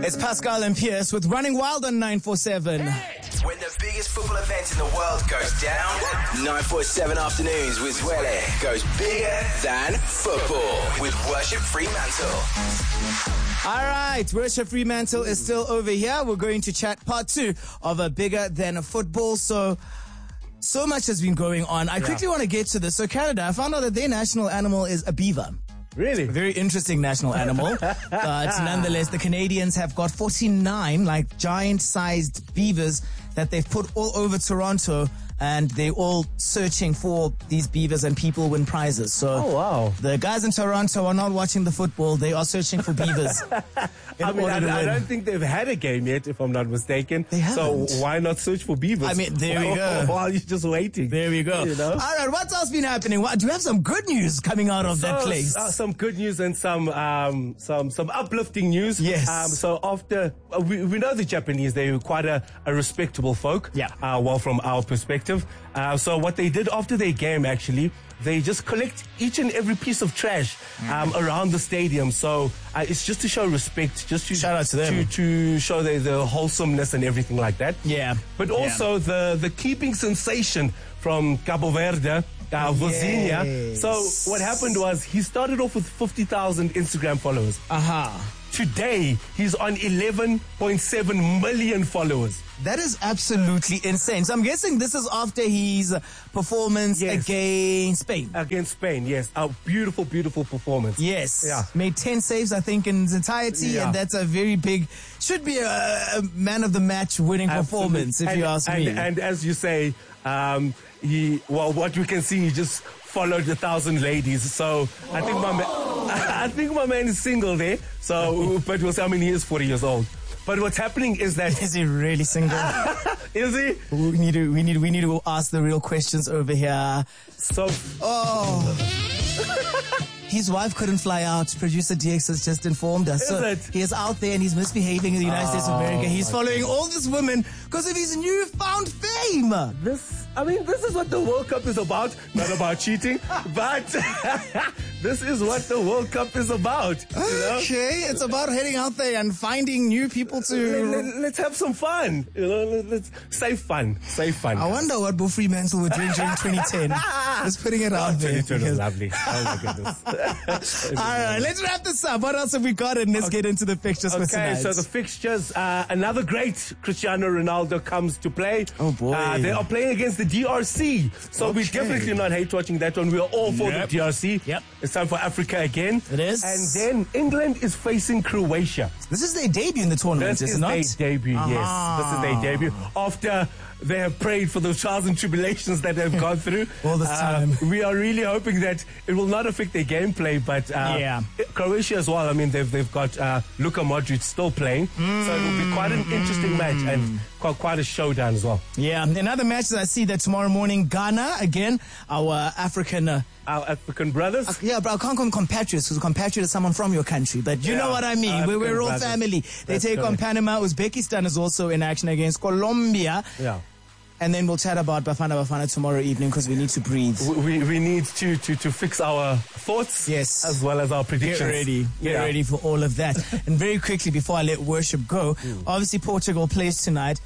It's Pascal and Pierce with Running Wild on 947. When the biggest football event in the world goes down, 947 afternoons with Zwele goes bigger than football with Worship Fremantle. All right, Worship Fremantle is still over here. We're going to chat part 2 of a bigger than football. So much has been going on. I quickly want to get to this. So Canada, I found out that their national animal is a beaver. Really? A very interesting national animal. But nonetheless, the Canadians have got 49 giant-sized beavers that they've put all over Toronto, and they're all searching for these beavers, and people win prizes. So the guys in Toronto are not watching the football. They are searching for beavers. I don't think they've had a game yet, if I'm not mistaken. They haven't. So why not search for beavers? I mean, there we go. While you're just waiting. There we go. You know? All right, what's else been happening? Do you have some good news coming out of that place? Some good news and some uplifting news. Yes. So after we know the Japanese, they're quite a respectable folk. Yeah. Well, from our perspective. So what they did after their game, actually, they just collect each and every piece of trash around the stadium. So it's just to show respect, just to shout out to them, to show the wholesomeness and everything like that. Yeah. But also the keeping sensation from Cabo Verde, Vozinha. Yes. So what happened was he started off with 50,000 Instagram followers. Today he's on 11.7 million followers. That is absolutely insane. So I'm guessing this is after his performance against Spain. Against Spain, yes. A beautiful, beautiful performance. Yes. Yeah. Made 10 saves, I think, in its entirety, and that's a very big, should be a man of the match winning performance, if you ask me. And as you say, what we can see, he just followed 1,000 ladies. So I think my man is single there. So, but we'll say, he is 40 years old. But what's happening is that is he really single? Is he? We need to ask the real questions over here. So his wife couldn't fly out. Producer DX has just informed us. He is out there and he's misbehaving in the United States of America. He's following all these women because of his newfound fame. This is what the World Cup is about. Not about cheating, but this is what the World Cup is about. You know? Okay, it's about heading out there and finding new people to... Let's have some fun. You know, let's save fun. I wonder what Bo Fremantle were doing during 2010. Just putting it out there. 2010 was lovely. Oh my goodness. All right, let's wrap this up. What else have we got? And let's get into the fixtures for tonight. Okay, so the fixtures, another great Cristiano Ronaldo comes to play. Oh boy. They are playing against the DRC. So we're definitely not hate watching that one. We are all for the DRC. Yep. It's time for Africa again. It is. And then England is facing Croatia. This is their debut in the tournament, is it not? This is their debut, yes. This is their debut. After they have prayed for the trials and tribulations that they've gone through. All this time. We are really hoping that it will not affect their gameplay, but Croatia as well. They've got Luka Modric still playing, so it will be quite an interesting match and quite a showdown as well. Yeah, another match that I see that tomorrow morning, Ghana again, our African brothers. But I can't call them compatriots, because a compatriot is someone from your country. But you know what I mean. We're all family. They take on Panama. Uzbekistan is also in action against Colombia. Yeah. And then we'll chat about Bafana tomorrow evening, because we need to breathe. We need to fix our thoughts, as well as our predictions. Get ready for all of that. And very quickly, before I let Worship go, obviously Portugal plays tonight.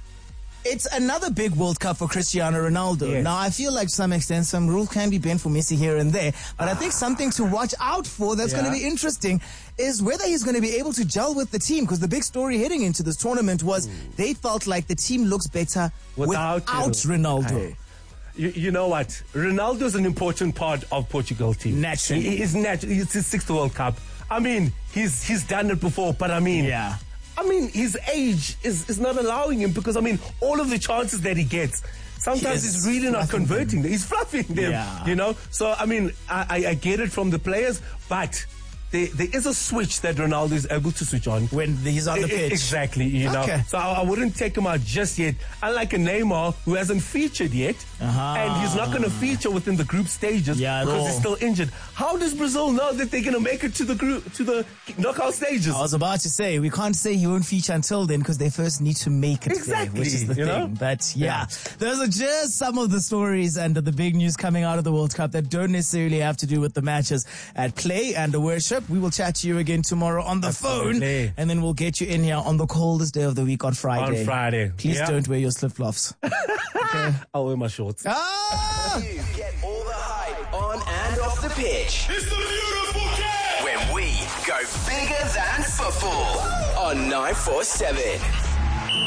It's another big World Cup for Cristiano Ronaldo. Yes. Now, I feel like to some extent some rules can be bent for Messi here and there, but I think something to watch out for that's going to be interesting is whether he's going to be able to gel with the team, because the big story heading into this tournament was they felt like the team looks better without Ronaldo. Hey. You know what? Ronaldo is an important part of Portugal team. Naturally. He is naturally. It's his 6th World Cup. He's done it before, but his age is not allowing him, because all of the chances that he gets, sometimes he's really not converting them. He's fluffing them, you know. So I get it from the players, but there is a switch that Ronaldo is able to switch on when he's on the pitch. Exactly, you know. So I wouldn't take him out just yet. Unlike a Neymar who hasn't featured yet, and he's not going to feature within the group stages because he's still injured. How does Brazil know that they're going to make it to the knockout stages? I was about to say, we can't say he won't feature until then, because they first need to make it there, which is the thing. Know? But those are just some of the stories and the big news coming out of the World Cup that don't necessarily have to do with the matches at play and the Worship. Worship. We will chat to you again tomorrow on the phone, and then we'll get you in here on the coldest day of the week on Friday. On Friday. Please don't wear your flip-flops. Okay. I'll wear my shorts. You get all the hype on and off the pitch. It's the beautiful game when we go bigger than football on 947.